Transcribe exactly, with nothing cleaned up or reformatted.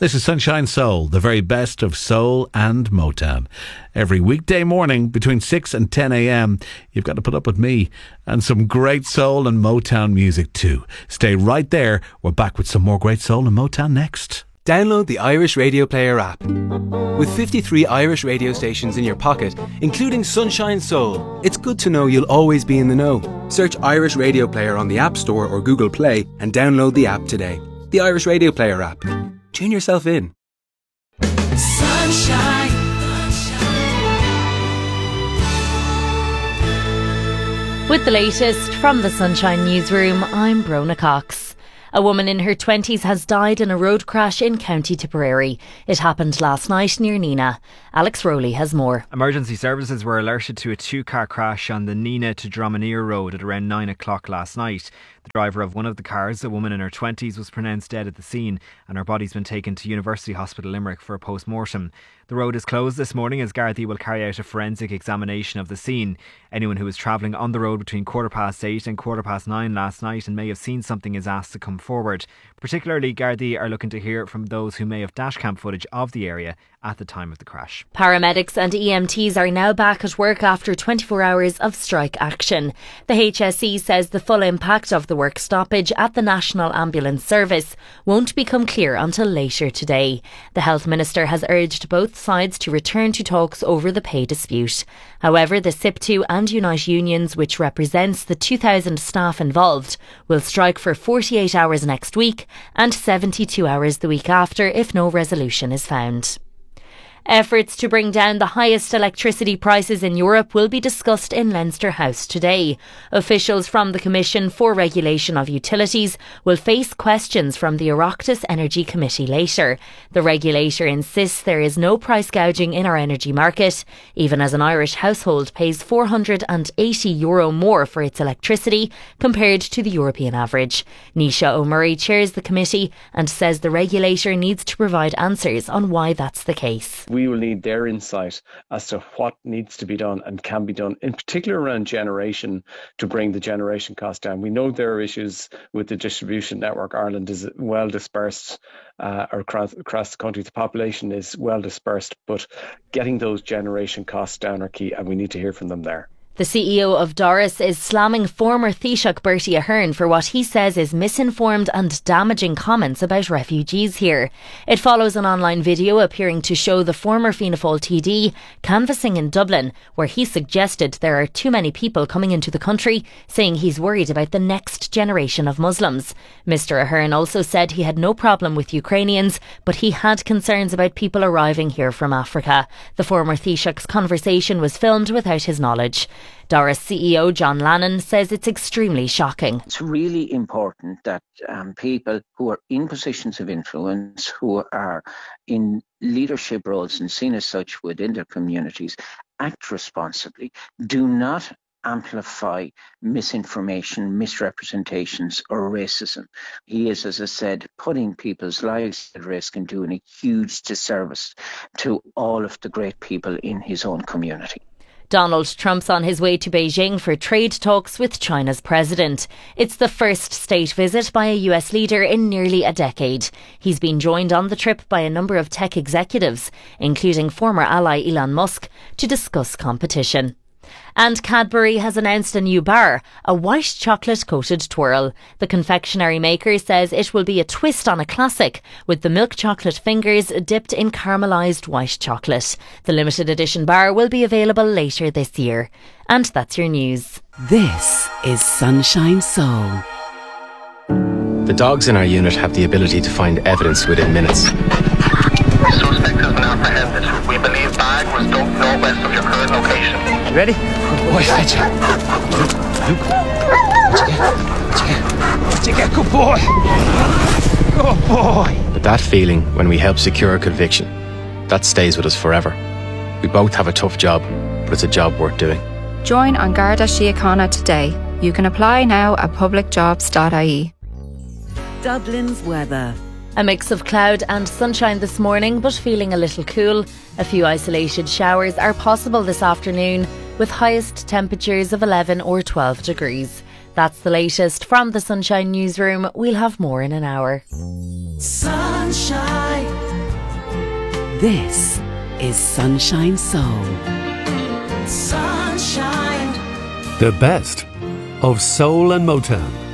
This is Sunshine Soul, the very best of soul and Motown. Every weekday morning between six and ten a.m, you've got to put up with me and some great soul and Motown music too. Stay right there. We're back with some more great soul and Motown next. Download the Irish Radio Player app. With fifty-three Irish radio stations in your pocket, including Sunshine Soul, it's good to know you'll always be in the know. Search Irish Radio Player on the App Store or Google Play and download the app today. The Irish Radio Player app. Tune yourself in. Sunshine. With the latest from the Sunshine Newsroom, I'm Brona Cox. A woman in her twenties has died in a road crash in County Tipperary. It happened last night near Nina. Alex Rowley has more. Emergency services were alerted to a two-car crash on the Nina to Dromineer road at around nine o'clock last night. The driver of one of the cars, a woman in her twenties, was pronounced dead at the scene and her body's been taken to University Hospital Limerick for a post-mortem. The road is closed this morning as Gardaí will carry out a forensic examination of the scene. Anyone who was travelling on the road between quarter past eight and quarter past nine last night and may have seen something is asked to come forward. Particularly, Gardaí are looking to hear from those who may have dashcam footage of the area at the time of the crash. Paramedics and E M Ts are now back at work after twenty-four hours of strike action. The H S E says the full impact of the work stoppage at the National Ambulance Service won't become clear until later today. The Health Minister has urged both sides to return to talks over the pay dispute. However, the S I P T U and Unite Unions, which represents the two thousand staff involved, will strike for forty-eight hours next week and seventy-two hours the week after if no resolution is found. Efforts to bring down the highest electricity prices in Europe will be discussed in Leinster House today. Officials from the Commission for Regulation of Utilities will face questions from the Oireachtas Energy Committee later. The regulator insists there is no price gouging in our energy market, even as an Irish household pays four hundred eighty euro more for its electricity compared to the European average. Nisha O'Murray chairs the committee and says the regulator needs to provide answers on why that's the case. We will need their insight as to what needs to be done and can be done, in particular around generation, to bring the generation cost down. We know there are issues with the distribution network. Ireland is well dispersed uh, across, across the country. The population is well dispersed, but getting those generation costs down are key, and we need to hear from them there. The C E O of Doris is slamming former Taoiseach Bertie Ahern for what he says is misinformed and damaging comments about refugees here. It follows an online video appearing to show the former Fianna Fáil T D canvassing in Dublin, where he suggested there are too many people coming into the country, saying he's worried about the next generation of Muslims. Mister Ahern also said he had no problem with Ukrainians, but he had concerns about people arriving here from Africa. The former Taoiseach's conversation was filmed without his knowledge. Doris C E O John Lannon says it's extremely shocking. It's really important that um, people who are in positions of influence, who are in leadership roles and seen as such within their communities, act responsibly. Do not amplify misinformation, misrepresentations or racism. He is, as I said, putting people's lives at risk and doing a huge disservice to all of the great people in his own community. Donald Trump's on his way to Beijing for trade talks with China's president. It's the first state visit by a U S leader in nearly a decade. He's been joined on the trip by a number of tech executives, including former ally Elon Musk, to discuss competition. And Cadbury has announced a new bar, a white chocolate coated twirl. The confectionery maker says it will be a twist on a classic, with the milk chocolate fingers dipped in caramelised white chocolate. The limited edition bar will be available later this year. And that's your news. This is Sunshine Soul. The dogs in our unit have the ability to find evidence within minutes. The suspect has been apprehended. We believe bag was dumped northwest of your current location. You ready? Good boy, fetch it. Luke, Luke. What'd you get? What'd you get? What'd you get? Good boy. Good boy. But that feeling when we help secure a conviction, that stays with us forever. We both have a tough job, but it's a job worth doing. Join An Garda Síochána today. You can apply now at public jobs dot I E. Dublin's weather. A mix of cloud and sunshine this morning, but feeling a little cool. A few isolated showers are possible this afternoon, with highest temperatures of eleven or twelve degrees. That's the latest from the Sunshine Newsroom. We'll have more in an hour. Sunshine. This is Sunshine Soul. Sunshine. The best of soul and Motown.